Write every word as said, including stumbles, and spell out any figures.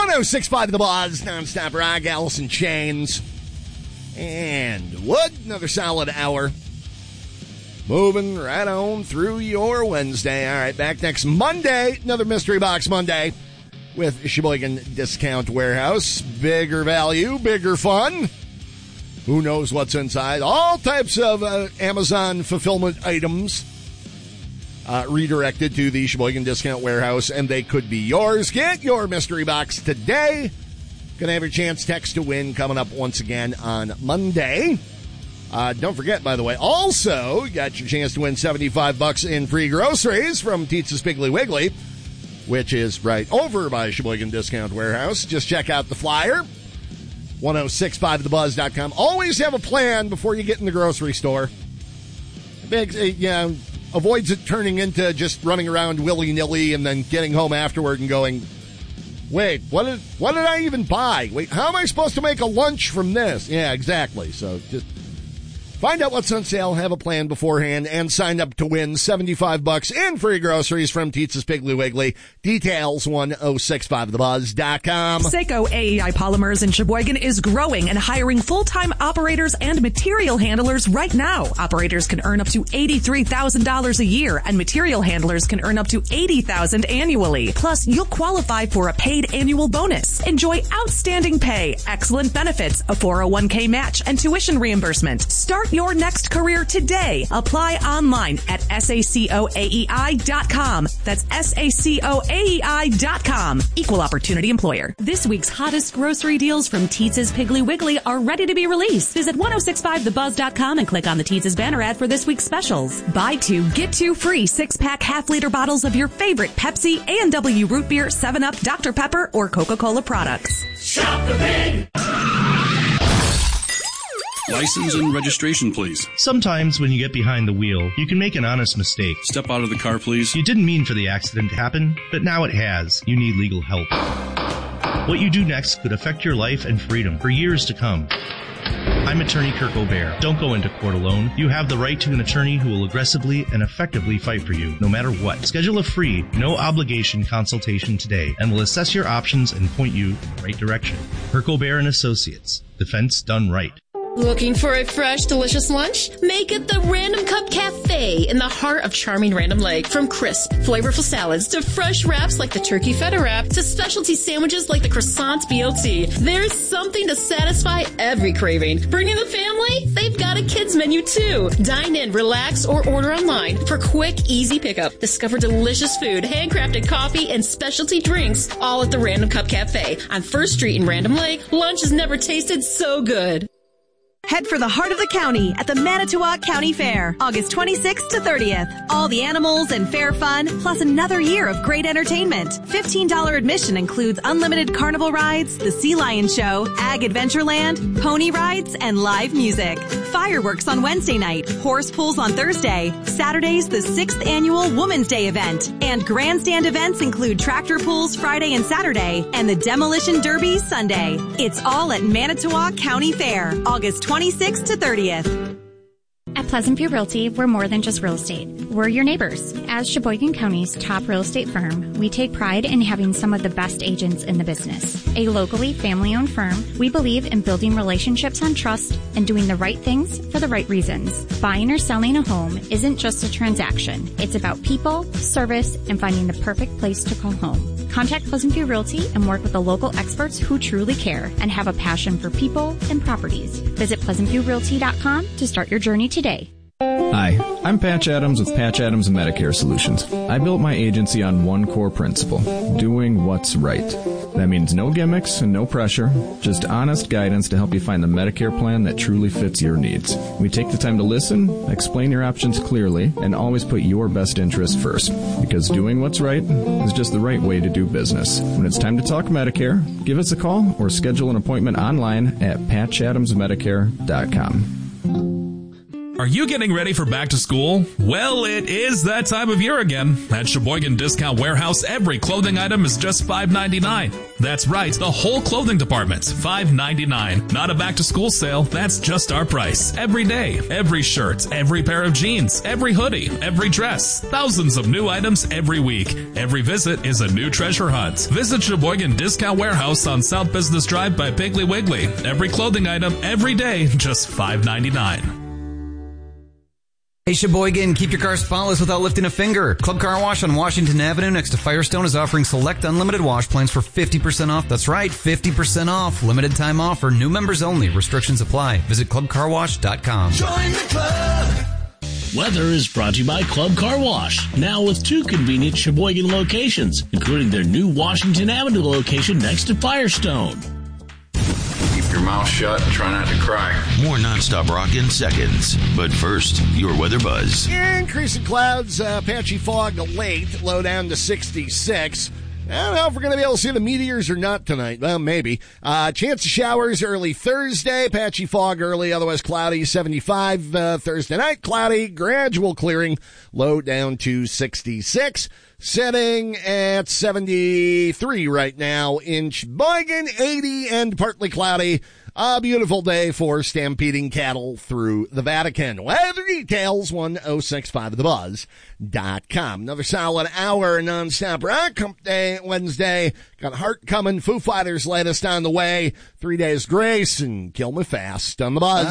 one oh six point five The Buzz, nonstop rock, Alice in Chains. And what? Another solid hour. Moving right on through your Wednesday. All right, back next Monday. Another Mystery Box Monday with Sheboygan Discount Warehouse. Bigger value, bigger fun. Who knows what's inside? All types of uh, Amazon fulfillment items uh, redirected to the Sheboygan Discount Warehouse, and they could be yours. Get your mystery box today. Gonna have your chance text to win coming up once again on Monday. Uh, don't forget, by the way, also you got your chance to win seventy-five bucks in free groceries from Teetza's Piggly Wiggly, which is right over by Sheboygan Discount Warehouse. Just check out the flyer, ten sixty-five the buzz dot com. Always have a plan before you get in the grocery store. It makes, it, you know, avoids it turning into just running around willy-nilly and then getting home afterward and going, wait, what did, what did I even buy? Wait, how am I supposed to make a lunch from this? Yeah, exactly. So just find out what's on sale, have a plan beforehand, and sign up to win seventy-five bucks in free groceries from Teetza's Piggly Wiggly. Details, ten sixty-five the buzz dot com. Seiko A E I Polymers in Sheboygan is growing and hiring full-time operators and material handlers right now. Operators can earn up to eighty-three thousand dollars a year, and material handlers can earn up to eighty thousand dollars annually. Plus, you'll qualify for a paid annual bonus. Enjoy outstanding pay, excellent benefits, a four oh one k match, and tuition reimbursement. Start your next career today. Apply online at saco A E I dot com. That's saco A E I dot com. Equal opportunity employer. This week's hottest grocery deals from Teetza's Piggly Wiggly are ready to be released. Visit ten sixty-five the buzz dot com and click on the Teetza's banner ad for this week's specials. Buy two, get two free six-pack half-liter bottles of your favorite Pepsi, A and W Root Beer, seven up, Doctor Pepper, or Coca-Cola products. Shop the Pig! License and registration, please. Sometimes when you get behind the wheel, you can make an honest mistake. Step out of the car, please. You didn't mean for the accident to happen, but now it has. You need legal help. What you do next could affect your life and freedom for years to come. I'm attorney Kirk O'Bear. Don't go into court alone. You have the right to an attorney who will aggressively and effectively fight for you, no matter what. Schedule a free, no-obligation consultation today, and we'll assess your options and point you in the right direction. Kirk O'Bear and Associates. Defense done right. Looking for a fresh, delicious lunch? Make it the Random Cup Cafe in the heart of charming Random Lake. From crisp, flavorful salads to fresh wraps like the turkey feta wrap to specialty sandwiches like the croissant B L T, there's something to satisfy every craving. Bring in the family? They've got a kids menu too. Dine in, relax, or order online for quick, easy pickup. Discover delicious food, handcrafted coffee, and specialty drinks all at the Random Cup Cafe on First Street in Random Lake. Lunch has never tasted so good. Head for the heart of the county at the Manitowoc County Fair, August twenty-sixth to thirtieth. All the animals and fair fun, plus another year of great entertainment. fifteen dollars admission includes unlimited carnival rides, the Sea Lion Show, Ag Adventureland, pony rides, and live music. Fireworks on Wednesday night, horse pulls on Thursday. Saturday's the sixth annual Women's Day event. And grandstand events include tractor pulls Friday and Saturday, and the Demolition Derby Sunday. It's all at Manitowoc County Fair, August twenty-sixth to thirtieth. At Pleasant View Realty, we're more than just real estate. We're your neighbors. As Sheboygan County's top real estate firm, we take pride in having some of the best agents in the business. A locally family-owned firm, we believe in building relationships on trust and doing the right things for the right reasons. Buying or selling a home isn't just a transaction. It's about people, service, and finding the perfect place to call home. Contact Pleasant View Realty and work with the local experts who truly care and have a passion for people and properties. Visit pleasant view realty dot com to start your journey today. Hi, I'm Patch Adams with Patch Adams Medicare Solutions. I built my agency on one core principle, doing what's right. That means no gimmicks and no pressure, just honest guidance to help you find the Medicare plan that truly fits your needs. We take the time to listen, explain your options clearly, and always put your best interest first. Because doing what's right is just the right way to do business. When it's time to talk Medicare, give us a call or schedule an appointment online at patch adams medicare dot com. Are you getting ready for back to school? Well, it is that time of year again. At Sheboygan Discount Warehouse, every clothing item is just five ninety-nine. That's right, the whole clothing department's five ninety-nine. Not a back to school sale, that's just our price. Every day, every shirt, every pair of jeans, every hoodie, every dress. Thousands of new items every week. Every visit is a new treasure hunt. Visit Sheboygan Discount Warehouse on South Business Drive by Piggly Wiggly. Every clothing item, every day, just five ninety-nine. Hey Sheboygan, keep your car spotless without lifting a finger. Club Car Wash on Washington Avenue next to Firestone is offering select unlimited wash plans for fifty percent off. That's right, fifty percent off. Limited time offer, new members only. Restrictions apply. Visit club car wash dot com. Join the club. Weather is brought to you by Club Car Wash, now with two convenient Sheboygan locations, including their new Washington Avenue location next to Firestone. Keep your mouth shut and try not to cry. More nonstop rock in seconds. But first, your weather buzz. Increasing clouds, uh, patchy fog late, low down to sixty-six. I don't know if we're going to be able to see the meteors or not tonight. Well, maybe. Uh, chance of showers early Thursday, patchy fog early, otherwise cloudy, seventy-five. Uh, Thursday night, cloudy, gradual clearing, low down to sixty-six. Setting at seventy-three right now in Sheboygan, eighty and partly cloudy. A beautiful day for stampeding cattle through the Vatican. Weather details, one oh six five the buzz dot com. Another solid hour nonstop rock hump day Wednesday. Got Heart coming, Foo Fighters latest on the way. Three Days Grace and Kill Me Fast on the Buzz.